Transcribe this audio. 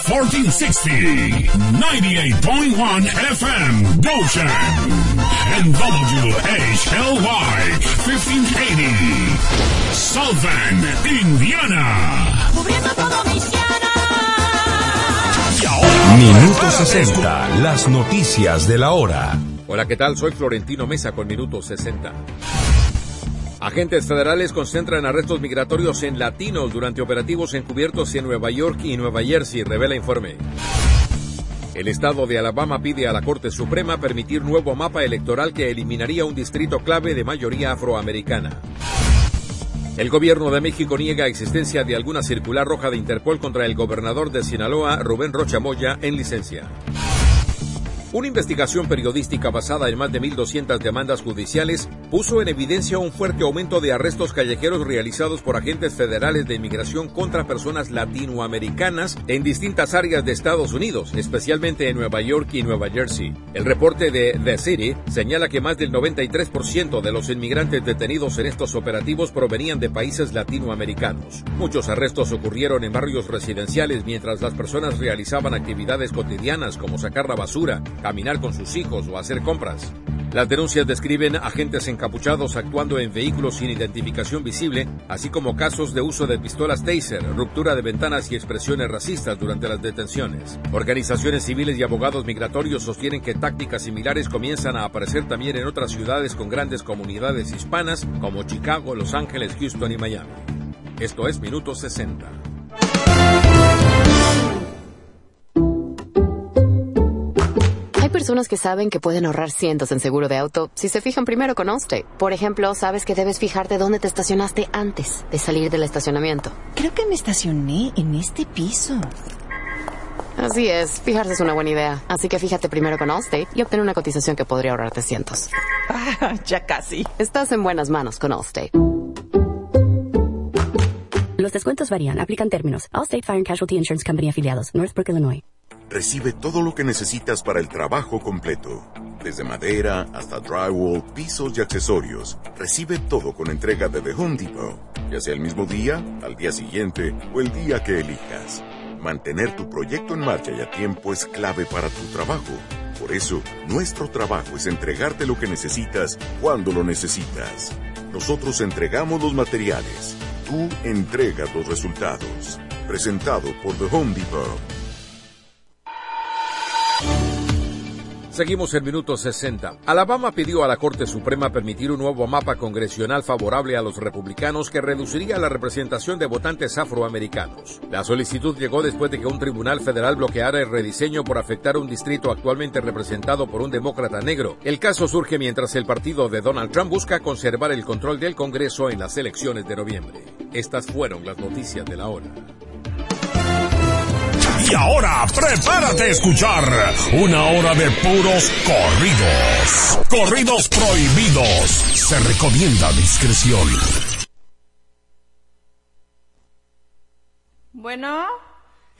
1460, 98.1 FM, Goshen, and WHLY, 1580, South Bend, Indiana. Cubriendo todo Michiana. Minuto 60, las noticias de la hora. Hola, ¿qué tal? Soy Florentino Mesa con Minuto 60. Agentes federales concentran arrestos migratorios en latinos durante operativos encubiertos en Nueva York y Nueva Jersey, revela informe. El estado de Alabama pide a la Corte Suprema permitir nuevo mapa electoral que eliminaría un distrito clave de mayoría afroamericana. El gobierno de México niega existencia de alguna circular roja de Interpol contra el gobernador de Sinaloa, Rubén Rocha Moya, en licencia. Una investigación periodística basada en más de 1,200 demandas judiciales puso en evidencia un fuerte aumento de arrestos callejeros realizados por agentes federales de inmigración contra personas latinoamericanas en distintas áreas de Estados Unidos, especialmente en Nueva York y Nueva Jersey. El reporte de The City señala que más del 93% de los inmigrantes detenidos en estos operativos provenían de países latinoamericanos. Muchos arrestos ocurrieron en barrios residenciales mientras las personas realizaban actividades cotidianas como sacar la basura, caminar con sus hijos o hacer compras. Las denuncias describen agentes encapuchados actuando en vehículos sin identificación visible, así como casos de uso de pistolas Taser, ruptura de ventanas y expresiones racistas durante las detenciones. Organizaciones civiles y abogados migratorios sostienen que tácticas similares comienzan a aparecer también en otras ciudades con grandes comunidades hispanas como Chicago, Los Ángeles, Houston y Miami. Esto es Minuto 60. Hay personas que saben que pueden ahorrar cientos en seguro de auto si se fijan primero con Allstate. Por ejemplo, sabes que debes fijarte dónde te estacionaste antes de salir del estacionamiento. Creo que me estacioné en este piso. Así es, fijarse es una buena idea. Así que fíjate primero con Allstate y obtén una cotización que podría ahorrarte cientos. Ya casi. Estás en buenas manos con Allstate. Los descuentos varían. Aplican términos. Allstate Fire and Casualty Insurance Company afiliados. Northbrook, Illinois. Recibe todo lo que necesitas para el trabajo completo. Desde madera hasta drywall, pisos y accesorios. Recibe todo con entrega de The Home Depot. Ya sea el mismo día, al día siguiente o el día que elijas. Mantener tu proyecto en marcha y a tiempo es clave para tu trabajo. Por eso, nuestro trabajo es entregarte lo que necesitas cuando lo necesitas. Nosotros entregamos los materiales. Tú entregas los resultados. Presentado por The Home Depot. Seguimos en Minuto 60. Alabama pidió a la Corte Suprema permitir un nuevo mapa congresional favorable a los republicanos que reduciría la representación de votantes afroamericanos. La solicitud llegó después de que un tribunal federal bloqueara el rediseño por afectar un distrito actualmente representado por un demócrata negro. El caso surge mientras el partido de Donald Trump busca conservar el control del Congreso en las elecciones de noviembre. Estas fueron las noticias de la hora. Y ahora, prepárate a escuchar una hora de puros corridos. Corridos prohibidos. Se recomienda discreción. Bueno.